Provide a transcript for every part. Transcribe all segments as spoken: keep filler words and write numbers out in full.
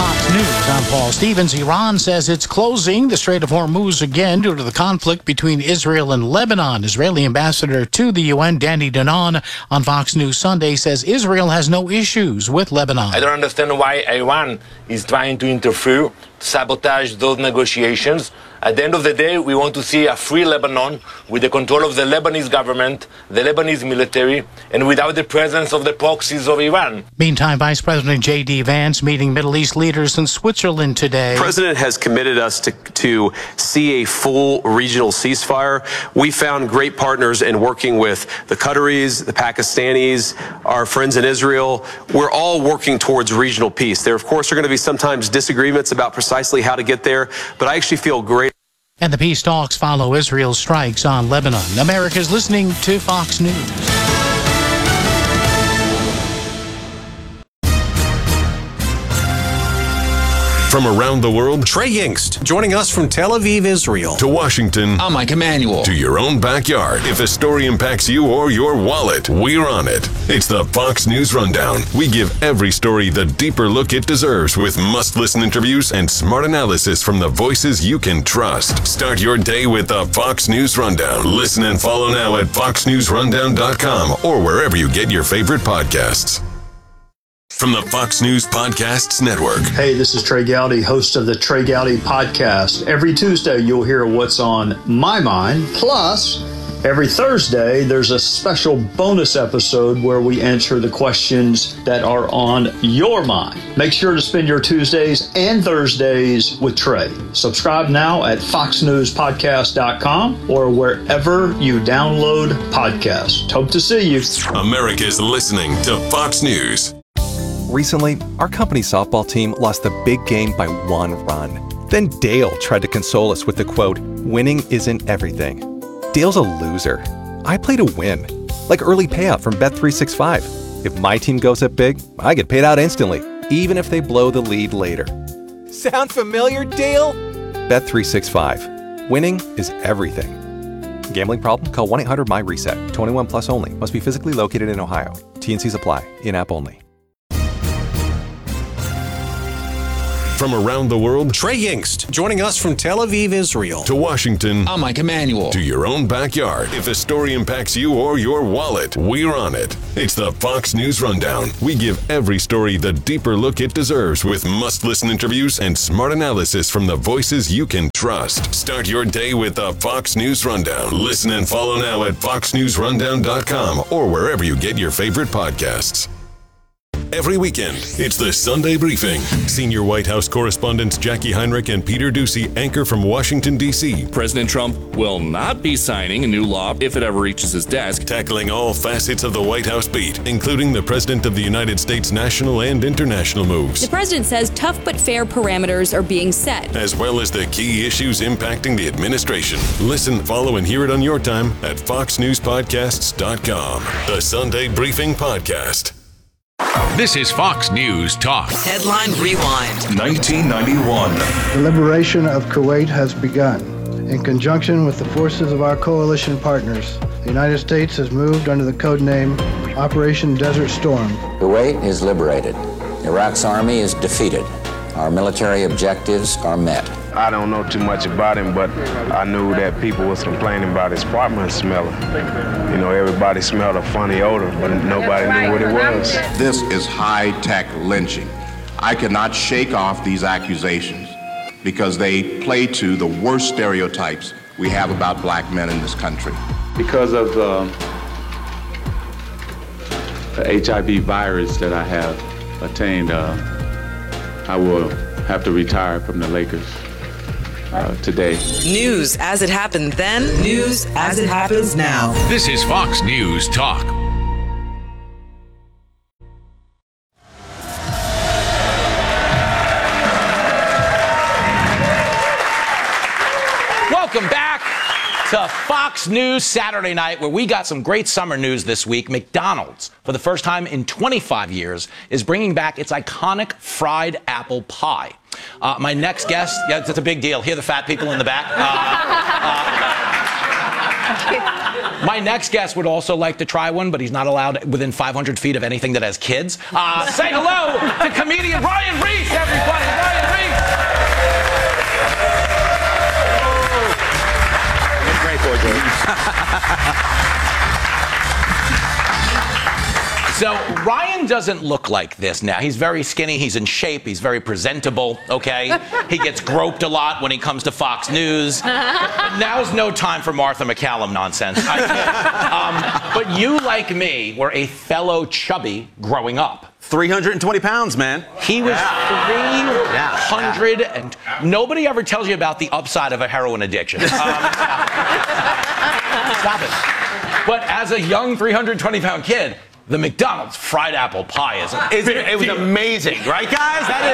Fox News, I'm Paul Stevens. Iran says it's closing the Strait of Hormuz again due to the conflict between Israel and Lebanon. Israeli ambassador to the U N, Danny Danon, on Fox News Sunday says Israel has no issues with Lebanon. I don't understand why Iran is trying to interfere, sabotage those negotiations. At the end of the day, we want to see a free Lebanon with the control of the Lebanese government, the Lebanese military, and without the presence of the proxies of Iran. Meantime, Vice President J D. Vance meeting Middle East leaders in Switzerland today. The president has committed us to, to see a full regional ceasefire. We found great partners in working with the Qataris, the Pakistanis, our friends in Israel. We're all working towards regional peace. There, of course, are going to be sometimes disagreements about precisely how to get there, but I actually feel great. And the peace talks follow Israel's strikes on Lebanon. America's listening to Fox News. From around the world, Trey Yingst, joining us from Tel Aviv, Israel. To Washington, I'm Mike Emanuel. To your own backyard. If a story impacts you or your wallet, we're on it. It's the Fox News Rundown. We give every story the deeper look it deserves with must-listen interviews and smart analysis from the voices you can trust. Start your day with the Fox News Rundown. Listen and follow now at fox news rundown dot com or wherever you get your favorite podcasts. From the Fox News Podcasts Network. Hey, this is Trey Gowdy, host of the Trey Gowdy Podcast. Every Tuesday, you'll hear what's on my mind. Plus, every Thursday, there's a special bonus episode where we answer the questions that are on your mind. Make sure to spend your Tuesdays and Thursdays with Trey. Subscribe now at fox news podcast dot com or wherever you download podcasts. Hope to see you. America's listening to Fox News. Recently, our company softball team lost the big game by one run. Then Dale tried to console us with the quote, "Winning isn't everything." Dale's a loser. I play to win. Like early payout from Bet three sixty-five. If my team goes up big, I get paid out instantly, even if they blow the lead later. Sound familiar, Dale? Bet three sixty-five. Winning is everything. Gambling problem? Call one eight hundred M Y reset. twenty-one plus only. Must be physically located in Ohio. T and Cs apply. In-app only. From around the world, Trey Yingst, joining us from Tel Aviv, Israel. To Washington, I'm Mike Emanuel. To your own backyard. If a story impacts you or your wallet, we're on it. It's the Fox News Rundown. We give every story the deeper look it deserves with must-listen interviews and smart analysis from the voices you can trust. Start your day with the Fox News Rundown. Listen and follow now at fox news rundown dot com or wherever you get your favorite podcasts. Every weekend, it's the Sunday Briefing. Senior White House correspondents Jackie Heinrich and Peter Doocy anchor from Washington, D C President Trump will not be signing a new law if it ever reaches his desk. Tackling all facets of the White House beat, including the President of the United States' national and international moves. The president says tough but fair parameters are being set, as well as the key issues impacting the administration. Listen, follow, and hear it on your time at fox news podcasts dot com. The Sunday Briefing Podcast. This is Fox News Talk. Headline Rewind. nineteen ninety-one. The liberation of Kuwait has begun. In conjunction with the forces of our coalition partners, the United States has moved under the code name Operation Desert Storm. Kuwait is liberated. Iraq's army is defeated. Our military objectives are met. I don't know too much about him, but I knew that people was complaining about his apartment smelling. You know, everybody smelled a funny odor, but nobody knew what it was. This is high-tech lynching. I cannot shake off these accusations because they play to the worst stereotypes we have about black men in this country. Because of the, the H I V virus that I have attained, uh, I will have to retire from the Lakers uh, today. News as it happened then, news as it happens now. This is Fox News Talk. Welcome back to Fox News Saturday Night, where we got some great summer news this week. McDonald's, for the first time in twenty-five years, is bringing back its iconic fried apple pie. Uh, my next guest, yeah, it's a big deal. Hear the fat people in the back. Uh, uh, my next guest would also like to try one, but he's not allowed within five hundred feet of anything that has kids. Uh, say hello to comedian Ryan Reese, everybody. So Ryan doesn't look like this now. He's very skinny. He's in shape. He's very presentable, okay? He gets groped a lot when he comes to Fox News. But now's no time for Martha McCallum nonsense. I can't. Um, but you, like me, were a fellow chubby growing up. three hundred twenty pounds, man. He was Yeah. three hundred, yeah. and nobody ever tells you about the upside of a heroin addiction. Um, stop it. But as a young three hundred twenty pound kid, the McDonald's fried apple pie is a It's, big it was deal. amazing, right, guys? That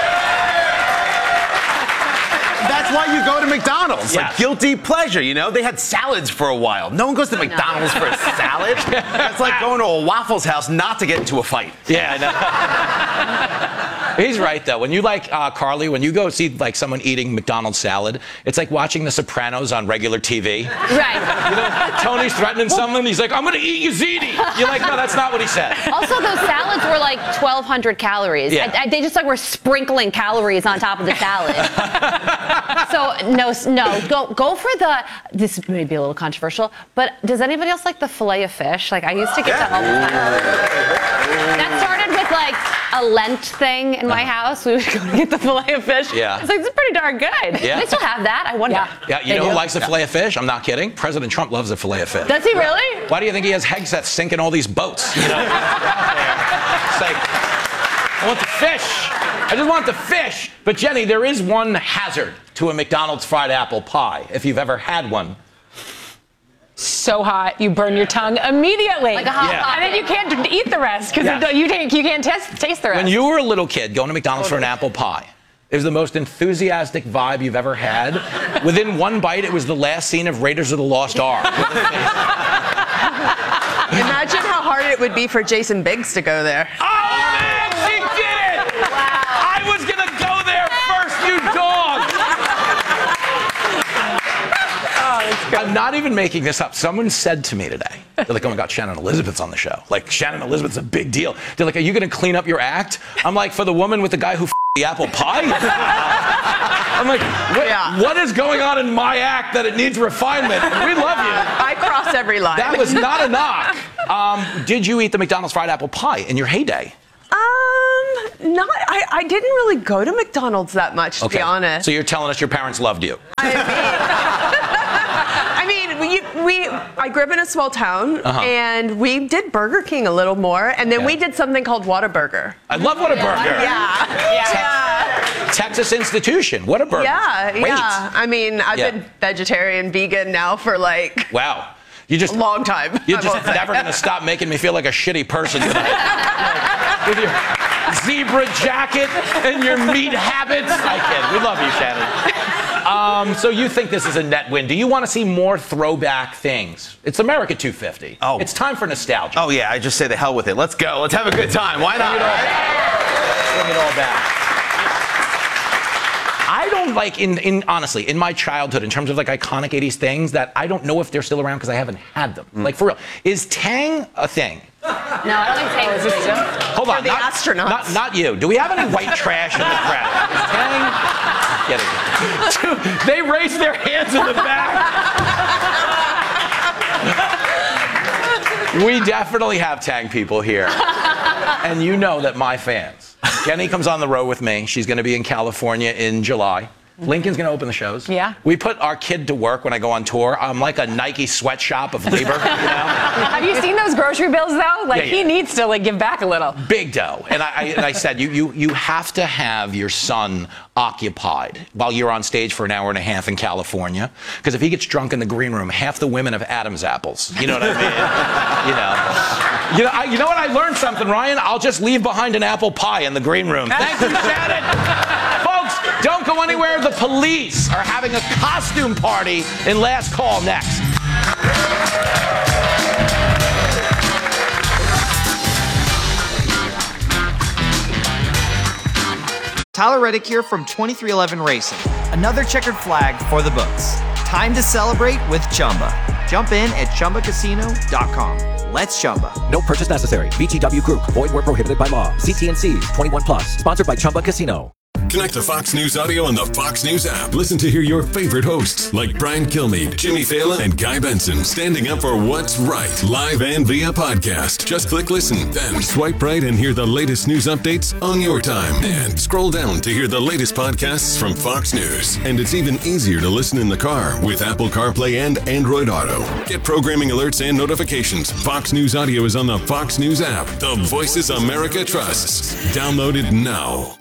is. That's why you go to McDonald's. Yes. Like guilty pleasure, you know? They had salads for a while. No one goes to McDonald's for a salad. That's like going to a Waffles House not to get into a fight. Yeah, I know. He's right, though. When you like uh, Carly, when you go see like someone eating McDonald's salad, it's like watching The Sopranos on regular T V. Right. You know, Tony's threatening someone. He's like, "I'm going to eat you, ziti." You're like, "No, that's not what he said." Also, those salads were like twelve hundred calories. Yeah. I, I, they just like were sprinkling calories on top of the salad. So no, no, go go for the. This may be a little controversial, but does anybody else like the fillet of fish? Like I used to get that all the time. That started with like a Lent thing in my house. We would go to get the fillet of fish. Yeah. It's like it's pretty darn good. Yeah. They still have that. I wonder. Yeah, you They know do? who likes the Yeah. fillet of fish? I'm not kidding. President Trump loves the fillet of fish. Does he really? Why do you think he has headsets sinking all these boats? You know, it's like, I want the fish. I just want the fish. But Jenny, there is one hazard to a McDonald's fried apple pie, if you've ever had one. So hot, you burn your tongue immediately. Like a hot Yeah. pocket. And then you can't eat the rest because Yeah. you, take, you can't taste, taste the rest. When you were a little kid going to McDonald's for an apple pie, it was the most enthusiastic vibe you've ever had. Within one bite, it was the last scene of Raiders of the Lost Ark. Imagine how hard it would be for Jason Biggs to go there. Oh, man, she did it! I was going to go there first, you dog! I'm not even making this up. Someone said to me today, they're like, "Oh my God, Shannon Elizabeth's on the show. Like, Shannon Elizabeth's a big deal." They're like, "Are you going to clean up your act?" I'm like, "For the woman with the guy who f***ed the apple pie?" I'm like, what, Yeah. what is going on in my act that it needs refinement? We love you. I cross every line. That was not a knock. Um, did you eat the McDonald's fried apple pie in your heyday? Um, not. I, I didn't really go to McDonald's that much, to be honest. So you're telling us your parents loved you. I mean, we, we I grew up in a small town, Uh-huh. and we did Burger King a little more, and then Yeah. we did something called Whataburger. I love Whataburger. Yeah. Yeah. Texas institution. Whataburger. Yeah, Great. yeah. I mean, I've Yeah. been vegetarian, vegan now for like Wow. You just a long time. You're I just won't say. never going to stop making me feel like a shitty person tonight. With your zebra jacket and your meat habits. I kid. We love you, Shannon. Um, so you think this is a net win. Do you want to see more throwback things? It's America two fifty. Oh. It's time for nostalgia. Oh, yeah, I just say the hell with it. Let's go. Let's have a good time. Why not? Bring it all back. Bring it all back. I don't like, in, in honestly, in my childhood, in terms of like iconic eighties things, that I don't know if they're still around because I haven't had them. Like, for real. Is Tang a thing? No, I don't think Tang is a thing. Hold on. For the not, astronauts. Not, not you. Do we have any white trash in the crowd? Is Tang? Get it. Dude, they raised their hands in the back. We definitely have Tang people here. And you know that my fans. Jenny comes on the road with me. She's going to be in California in July. Lincoln's going to open the shows. Yeah. We put our kid to work when I go on tour. I'm like a Nike sweatshop of labor. You know? Have you seen those grocery bills though? Like Yeah, he yeah. needs to like give back a little. Big dough. And I, I, and I said, you, you, you have to have your son occupied while you're on stage for an hour and a half in California. Because if he gets drunk in the green room, half the women have Adam's apples. You know what I mean? You know. You know, I, you know what? I learned something, Ryan. I'll just leave behind an apple pie in the green room. Thank you, Shannon. Folks, don't go anywhere. The police are having a costume party in Last Call next. Tyler Reddick here from twenty-three eleven Racing. Another checkered flag for the books. Time to celebrate with Chumba. Jump in at Chumba Casino dot com. Let's Chumba. No purchase necessary. V G W Group. Void where prohibited by law. See T N Cs. twenty-one plus. Sponsored by Chumba Casino. Connect to Fox News Audio on the Fox News app. Listen to hear your favorite hosts like Brian Kilmeade, Jimmy Fallon, and Guy Benson standing up for what's right, live and via podcast. Just click listen, then swipe right and hear the latest news updates on your time. And scroll down to hear the latest podcasts from Fox News. And it's even easier to listen in the car with Apple CarPlay and Android Auto. Get programming alerts and notifications. Fox News Audio is on the Fox News app. The Voices America trusts. Download it now.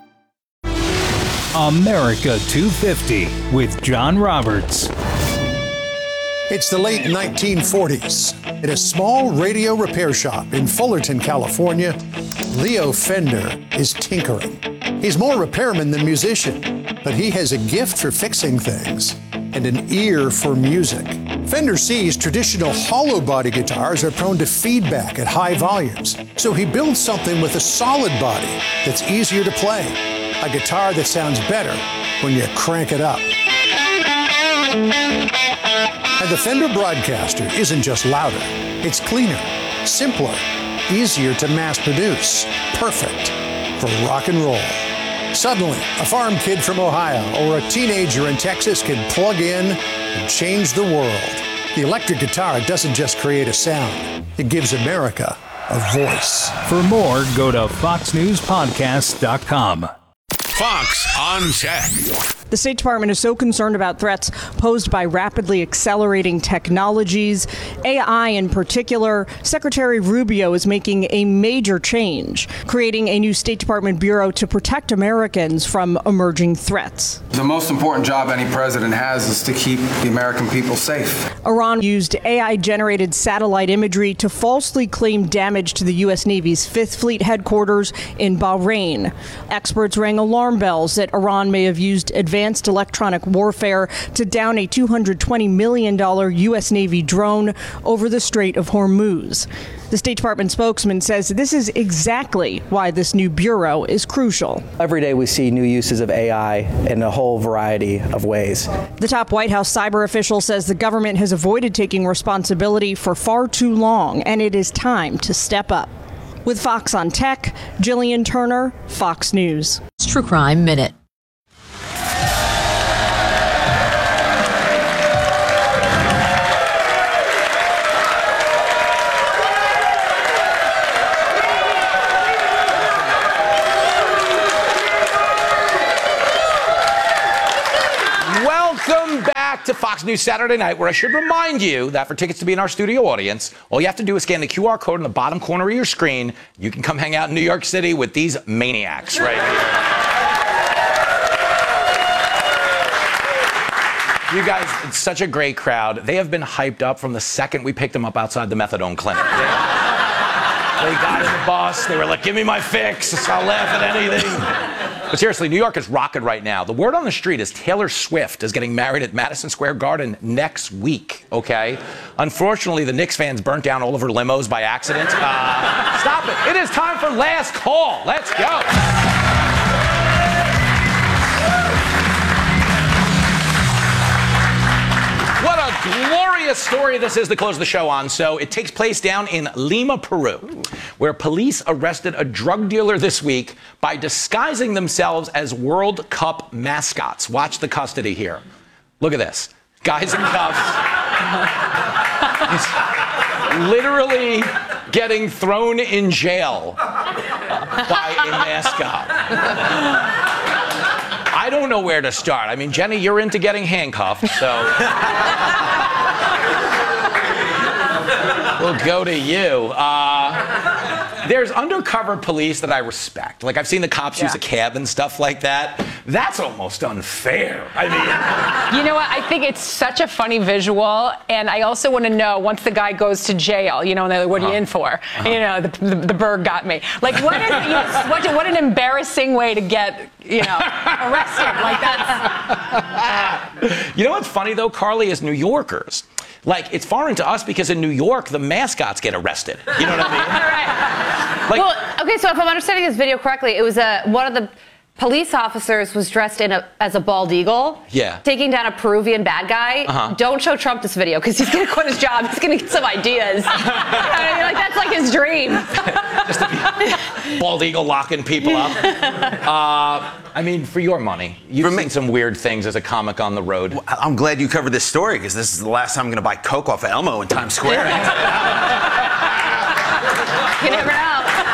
America two fifty with John Roberts. It's the late nineteen forties. At a small radio repair shop in Fullerton, California, Leo Fender is tinkering. He's more repairman than musician, but he has a gift for fixing things and an ear for music. Fender sees traditional hollow body guitars are prone to feedback at high volumes, so he builds something with a solid body that's easier to play. A guitar that sounds better when you crank it up. And the Fender Broadcaster isn't just louder, it's cleaner, simpler, easier to mass produce, perfect for rock and roll. Suddenly, a farm kid from Ohio or a teenager in Texas can plug in and change the world. The electric guitar doesn't just create a sound, it gives America a voice. For more, go to fox news podcast dot com. Fox on Tech. The State Department is so concerned about threats posed by rapidly accelerating technologies, A I in particular. Secretary Rubio is making a major change, creating a new State Department bureau to protect Americans from emerging threats. The most important job any president has is to keep the American people safe. Iran used A I-generated satellite imagery to falsely claim damage to the U S Navy's Fifth Fleet headquarters in Bahrain. Experts rang alarm bells that Iran may have used advanced electronic warfare to down a two hundred twenty million dollars U S Navy drone over the Strait of Hormuz. The State Department spokesman says this is exactly why this new bureau is crucial. Every day we see new uses of A I in a whole variety of ways. The top White House cyber official says the government has avoided taking responsibility for far too long, and it is time to step up. With Fox on Tech, Jillian Turner, Fox News. True Crime Minute. Welcome back to Fox News Saturday Night, where I should remind you that for tickets to be in our studio audience, all you have to do is scan the Q R code in the bottom corner of your screen. You can come hang out in New York City with these maniacs right here. You guys, it's such a great crowd. They have been hyped up from the second we picked them up outside the methadone clinic. They, they got in the bus. They were like, give me my fix. I'll laugh at anything. But seriously, New York is rocking right now. The word on the street is Taylor Swift is getting married at Madison Square Garden next week, okay? Unfortunately, the Knicks fans burnt down all of her limos by accident. Uh, stop it. It is time for Last Call. Let's go. What a glorious story this is to close the show on. So it takes place down in Lima, Peru, where police arrested a drug dealer this week by disguising themselves as World Cup mascots. Watch the custody here. Look at this. Guys in cuffs. He's literally getting thrown in jail by a mascot. I don't know where to start. I mean, Jenny, you're into getting handcuffed, so we'll go to you. Uh, there's undercover police that I respect. Like, I've seen the cops yeah. use a cab and stuff like that. That's almost unfair. I mean, you know what? I think it's such a funny visual, and I also want to know once the guy goes to jail, you know, what are you uh-huh. in for? Uh-huh. You know, the, the, the bird got me. Like, what, is, yes, what, what an embarrassing way to get, you know, arrested. Like that. Uh, you know what's funny though, Carly, is New Yorkers. Like, it's foreign to us because in New York, the mascots get arrested. You know what I mean? Right. Like, well, okay, so if I'm understanding this video correctly, it was a one of the police officers was dressed in a, as a bald eagle. Yeah. Taking down a Peruvian bad guy. Uh-huh. Don't show Trump this video because he's going to quit his job. He's going to get some ideas. I mean, like, that's like his dream. Bald eagle locking people up. Uh, I mean, for your money, you've seen some weird things as a comic on the road. Well, I'm glad you covered this story because this is the last time I'm going to buy Coke off of Elmo in Times Square. You never know.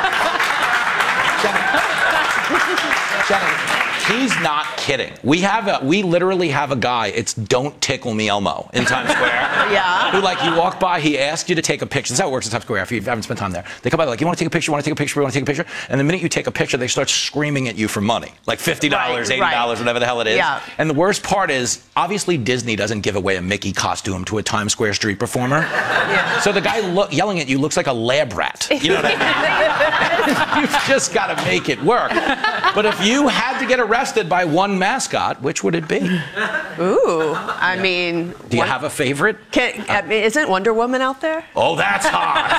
Jenny, he's not kidding. We have a, we literally have a guy, it's Don't Tickle Me Elmo in Times Square. Yeah. Who, like, you walk by, he asks you to take a picture. This is how it works in Times Square if you haven't spent time there. They come by, like, you want to take a picture, you want to take a picture, you want to take a picture? And the minute you take a picture, they start screaming at you for money. Like fifty dollars, Right, eighty dollars, right. whatever the hell it is. Yeah. And the worst part is, obviously Disney doesn't give away a Mickey costume to a Times Square street performer. Yeah. So the guy lo- yelling at you looks like a lab rat. You know what I mean? You've just got to make it work. But if you had to get arrested by one mascot, which would it be? Ooh, I mean. Do you what- have a favorite? Can, I mean, isn't Wonder Woman out there? Oh, that's hot.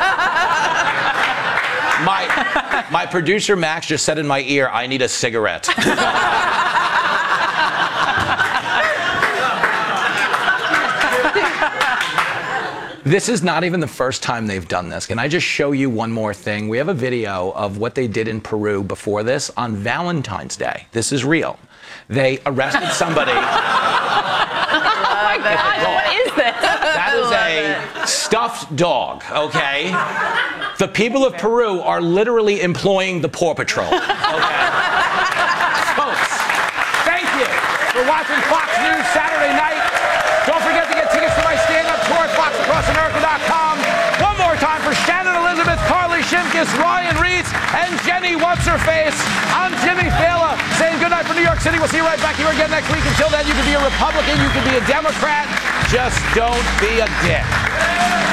my, my producer, Max, just said in my ear, I need a cigarette. This is not even the first time they've done this. Can I just show you one more thing? We have a video of what they did in Peru before this on Valentine's Day. This is real. They arrested somebody. Oh my God, what is this? That is a stuffed dog, okay? The people of Peru are literally employing the Paw Patrol, okay? Folks, thank you for watching Fox News Saturday night. Don't forget to get tickets to my stand-up tour at fox across america dot com. One more time for Shannon Elizabeth, Carly Shimkus, Ryan Reitz, and Jenny What's-Her-Face. I'm Jimmy Fallon saying goodnight from New York City. We'll see you right back here again next week. Until then, you can be a Republican, you can be a Democrat. Just don't be a dick.